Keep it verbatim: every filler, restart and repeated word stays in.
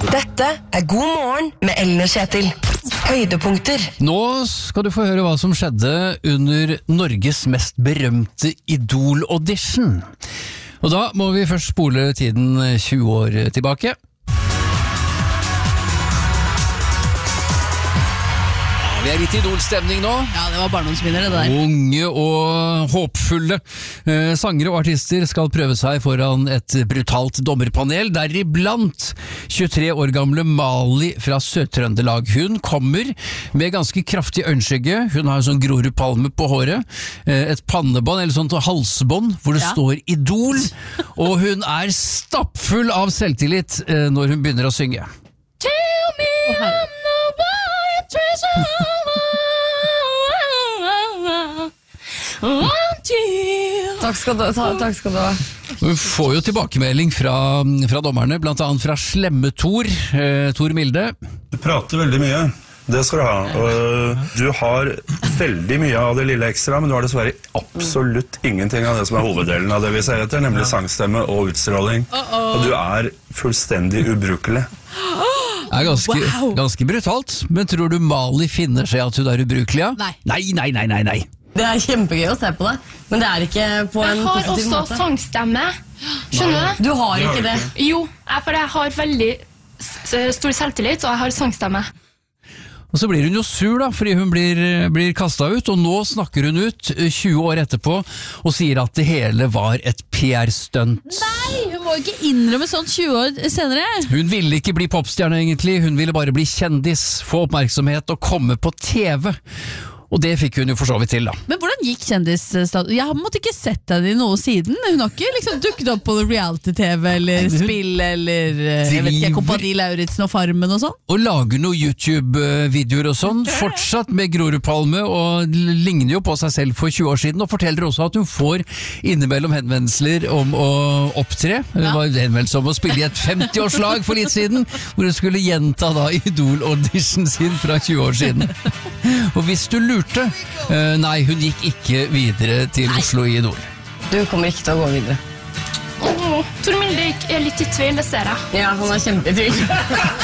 Dette er God morgen med Ellen og Kjetil. Høydepunkter. Nå skal du få høre hva som skjedde under Norges mest berømte Idol-audition. Og da må vi først spole tiden tjue år tilbake. Vi er litt idolstemning nå. Ja, det var barndomsminner det der. Unge og håpfulle eh, sangere og artister skal prøve seg foran et brutalt dommerpanel, deriblant tjuetre år gamle Mali fra Sør-Trøndelag. Hun kommer med ganske kraftig øyenskygge. Hun har en sånn Grorud-palme på håret, eh, et pannebånd eller sånt halsbånd hvor det ja. står Idol, og hun er stappfull av selvtillit eh, når hun begynner å synge. Tell me I'm the white treasure. Takk skal du ha, takk skal du ha. Hun får jo tilbakemelding fra, fra dommerne, blant annet fra slemme Tor, eh, Tor Milde. Du prater veldig mye, det skal du ha. Og du har veldig mye av det lille ekstra, men du har dessverre absolutt ingenting av det som er hoveddelen av det vi ser etter, nemlig sangstemme og utstråling. Og du er fullstendig ubrukelig. Det er ganske, wow. ganske brutalt, men tror du Mali finner seg at hun er ubrukelig? Ja? Nei. Nei, nei, nei, nei, nei. Det er kjempegøy å se på det, men det er ikke på en positiv måte. Jeg har også sangstemme, skjønner du? Du har ikke det. Jo, for jeg har veldig stor selvtillit, og jeg har sangstemme. Og så blir hun jo sur da, fordi hun blir, blir kastet ut, og nå snakker hun ut tjue år etterpå og sier at det hele var et P R-stunt. Nei, hun må ikke innrømme sånn tjue år senere. Hun ville ikke bli popstjerne egentlig, hun ville bare bli kjendis, få oppmerksomhet og komme på T V. Og det fikk hun jo for så vidt til da. Men hvordan gikk kjendisstatus? Jeg har måtte ikke sett henne i noe siden. Hun har ikke liksom dukket opp på reality-T V eller spill eller jeg vet ikke, Kompani Lauritzen og Farmen og sånn. Og lager noen YouTube-videoer og sånn, fortsatt med Grorud-palme, og ligner jo på seg selv for tjue år siden, og forteller også at hun får innimellom henvendelser om å opptre. Det var en henvendelse om å spille i et femti-årslag for litt siden, hvor hun skulle gjenta da Idol-audition sin fra tjue år siden. Og hvis du lurer Uh, nei, hun gikk ikke videre til nei. Oslo i Idol. Du kommer ikke til å gå videre. Oh, Tor Milde er litt i tvil, det ser jeg. Ja, hun er kjempe i tvil.